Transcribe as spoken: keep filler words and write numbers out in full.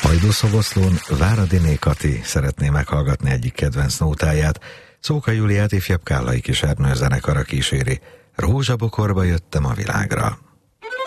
Hajdúszoboszlón Váradiné Kati szeretné meghallgatni egyik kedvenc nótáját. Szóka Júliát ifjabb Kállai Kis Ernő zenekara kíséri. Rózsabokorba jöttem a világra.